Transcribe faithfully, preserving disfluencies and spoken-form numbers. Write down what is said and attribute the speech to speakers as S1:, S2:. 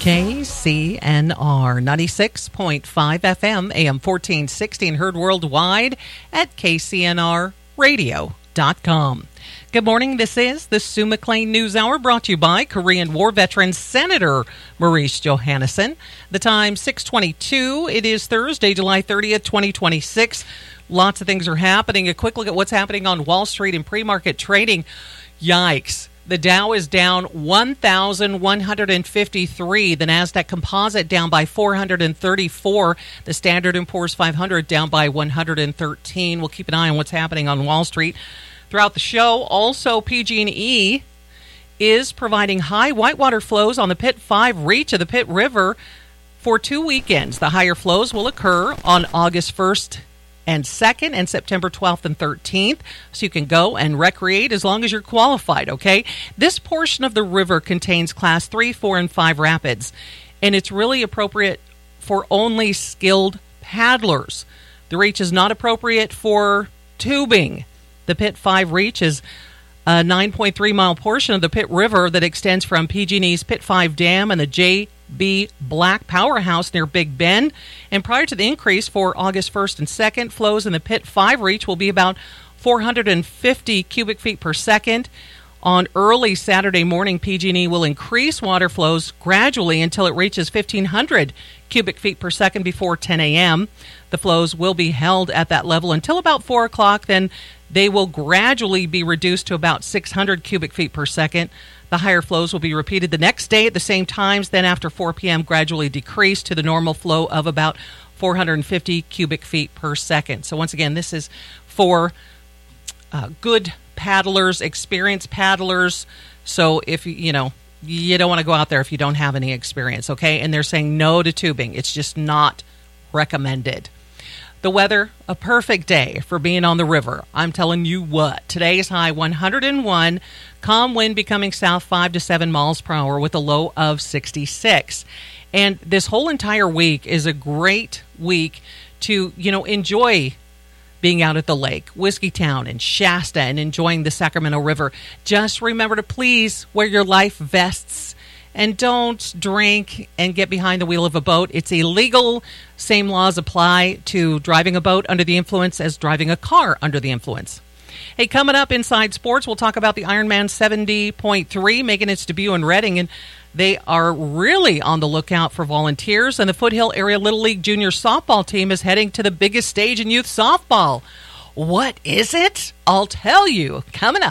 S1: K C N R ninety-six point five F M, A M fourteen sixty, and heard worldwide at K C N R radio dot com. Good morning. This is the Sue McLean News Hour, brought to you by Korean War veteran Senator Maurice Johannesson. The time six twenty-two. It is Thursday, July thirtieth, twenty twenty-six. Lots of things are happening. A quick look at what's happening on Wall Street in pre-market trading. Yikes. The Dow is down one thousand one hundred fifty-three. The NASDAQ Composite down by four hundred thirty-four. The Standard and Poor's five hundred down by one hundred thirteen. We'll keep an eye on what's happening on Wall Street throughout the show. Also, P G and E is providing high whitewater flows on the Pitt five reach of the Pitt River for two weekends. The higher flows will occur on August first and second, and September twelfth and thirteenth, so you can go and recreate as long as you're qualified, okay? This portion of the river contains class three, four, and five rapids, and it's really appropriate for only skilled paddlers. The reach is not appropriate for tubing. The Pitt five reach is a nine point three mile portion of the Pitt River that extends from P G and E's Pitt five Dam and the J B Black Powerhouse near Big Bend. And prior to the increase for August first and second, flows in the Pitt five reach will be about four hundred fifty cubic feet per second. On early Saturday morning, P G and E will increase water flows gradually until it reaches fifteen hundred cubic feet per second before ten a.m. The flows will be held at that level until about four o'clock. Then they will gradually be reduced to about six hundred cubic feet per second. The higher flows will be repeated the next day at the same times. Then after four p.m., gradually decrease to the normal flow of about four hundred fifty cubic feet per second. So once again, this is for uh, good paddlers, experienced paddlers. So if you, you know, you don't want to go out there if you don't have any experience, okay? And they're saying no to tubing. It's just not recommended. The weather, a perfect day for being on the river. I'm telling you what. Today's high one hundred one. Calm wind becoming south five to seven miles per hour with a low of sixty-six. And this whole entire week is a great week to, you know, enjoy being out at the lake, Whiskeytown and Shasta, and enjoying the Sacramento River. Just remember to please wear your life vests and don't drink and get behind the wheel of a boat. It's illegal. Same laws apply to driving a boat under the influence as driving a car under the influence. Hey, coming up inside sports, we'll talk about the Ironman seventy point three making its debut in Reading, and they are really on the lookout for volunteers. And the Foothill Area Little League Junior Softball team is heading to the biggest stage in youth softball. What is it? I'll tell you coming up.